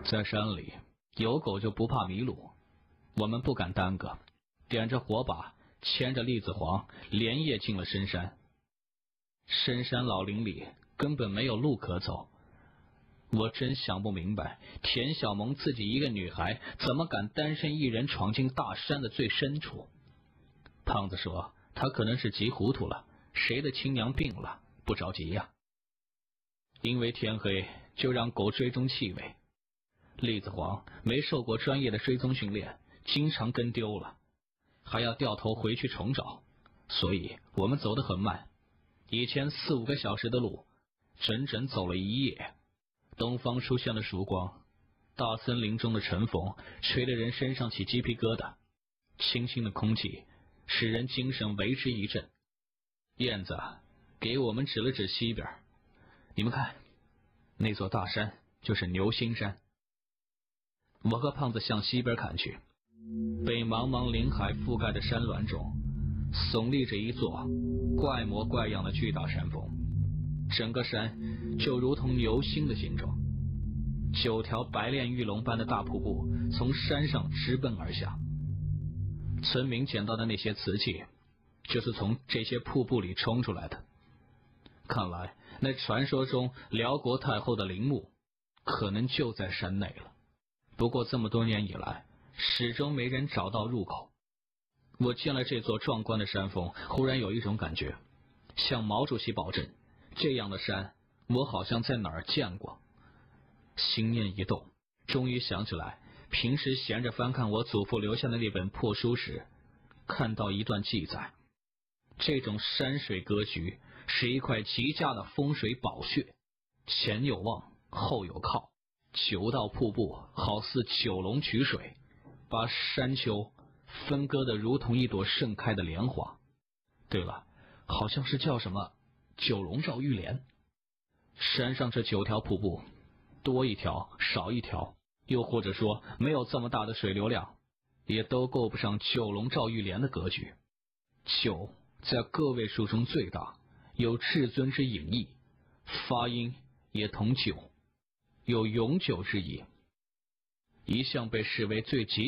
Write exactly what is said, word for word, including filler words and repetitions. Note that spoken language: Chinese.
在山里，有狗就不怕迷路，我们不敢耽搁，点着火把，牵着栗子黄，连夜进了深山。深山老林里根本没有路可走，我真想不明白，田小萌自己一个女孩，怎么敢单身一人闯进大山的最深处？胖子说，她可能是急糊涂了，谁的亲娘病了，不着急呀。因为天黑，就让狗追踪气味。栗子黄没受过专业的追踪训练，经常跟丢了，还要掉头回去重找，所以我们走得很慢。以前四五个小时的路，整整走了一夜。东方出现了曙光，大森林中的晨风吹得人身上起鸡皮疙瘩，清新的空气使人精神为之一振。燕子给我们指了指西边，你们看，那座大山就是牛心山。我和胖子向西边看去，被茫茫林海覆盖的山峦中，耸立着一座怪模怪样的巨大山峰，整个山就如同牛心的形状。九条白练玉龙般的大瀑布从山上直奔而下，村民捡到的那些瓷器就是从这些瀑布里冲出来的。看来那传说中辽国太后的陵墓可能就在山内了，不过这么多年以来始终没人找到入口。我见了这座壮观的山峰，忽然有一种感觉，向毛主席保证，这样的山我好像在哪儿见过。心念一动，终于想起来，平时闲着翻看我祖父留下的那本破书时，看到一段记载，这种山水格局是一块极佳的风水宝穴，前有望，后有靠，九道瀑布好似九龙取水，把山丘分割得如同一朵盛开的莲花。对了，好像是叫什么九龙罩玉莲。山上这九条瀑布，多一条少一条，又或者说没有这么大的水流量，也都够不上九龙罩玉莲的格局。九在个位数中最大，有至尊之隐意，发音也同九，有永久之意，一向被视为最吉